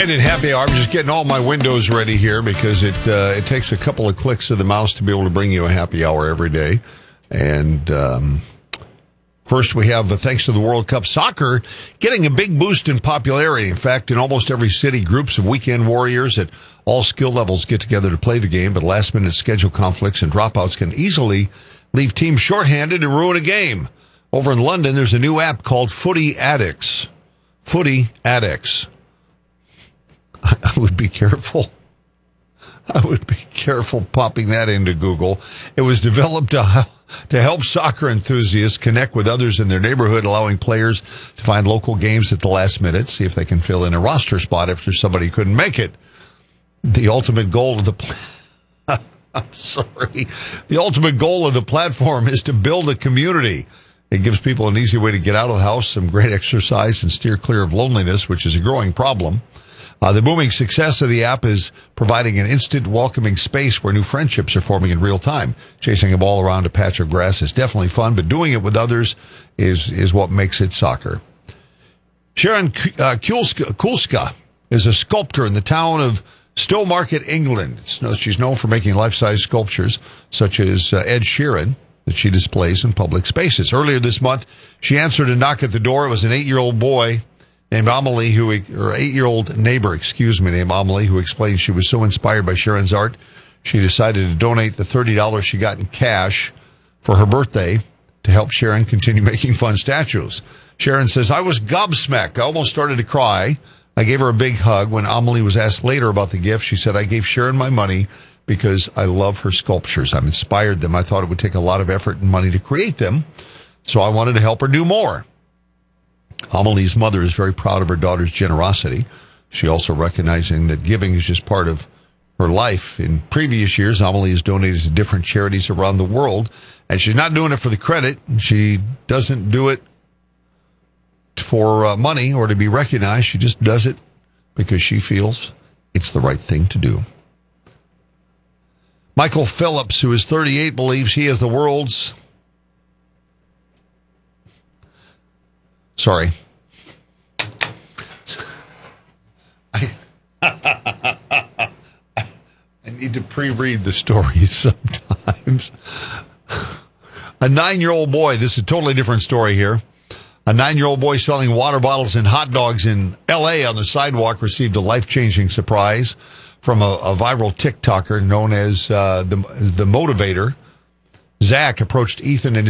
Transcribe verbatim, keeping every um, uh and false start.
And in happy hour, I'm just getting all my windows ready here because it uh, it takes a couple of clicks of the mouse to be able to bring you a happy hour every day. And um, first, we have, uh, thanks to the World Cup, soccer getting a big boost in popularity. In fact, in almost every city, groups of weekend warriors at all skill levels get together to play the game, but last-minute schedule conflicts and dropouts can easily leave teams shorthanded and ruin a game. Over in London, there's a new app called Footy Addicts. Footy Addicts. I would be careful. I would be careful popping that into Google. It was developed to, to help soccer enthusiasts connect with others in their neighborhood, allowing players to find local games at the last minute, see if they can fill in a roster spot after somebody couldn't make it. The ultimate goal of the pl- I'm sorry. The ultimate goal of the platform is to build a community. It gives people an easy way to get out of the house, some great exercise, and steer clear of loneliness, which is a growing problem. Uh, the booming success of the app is providing an instant, welcoming space where new friendships are forming in real time. Chasing a ball around a patch of grass is definitely fun, but doing it with others is is what makes it soccer. Sharon uh, Kulska, Kulska is a sculptor in the town of Stowmarket, England. It's, she's known for making life-size sculptures, such as uh, Ed Sheeran, that she displays in public spaces. Earlier this month, she answered a knock at the door. It was an eight-year-old boy named Amelie, who, or eight-year-old neighbor, excuse me, named Amelie, who explained she was so inspired by Sharon's art, she decided to donate the thirty dollars she got in cash for her birthday to help Sharon continue making fun statues. Sharon says, I was gobsmacked. I almost started to cry. I gave her a big hug. When Amelie was asked later about the gift, she said, I gave Sharon my money because I love her sculptures. I'm inspired them. I thought it would take a lot of effort and money to create them, so I wanted to help her do more. Amelie's mother is very proud of her daughter's generosity. She also recognizing that giving is just part of her life. In previous years, Amelie has donated to different charities around the world, and she's not doing it for the credit. She doesn't do it for uh, money or to be recognized. She just does it because she feels it's the right thing to do. Michael Phillips, who is thirty-eight, believes he is the world's Sorry. I, I need to pre-read the story sometimes. A nine-year-old boy, this is a totally different story here. A nine-year-old boy selling water bottles and hot dogs in L A on the sidewalk received a life-changing surprise from a, a viral TikToker known as uh, the, the Motivator. Zach approached Ethan and his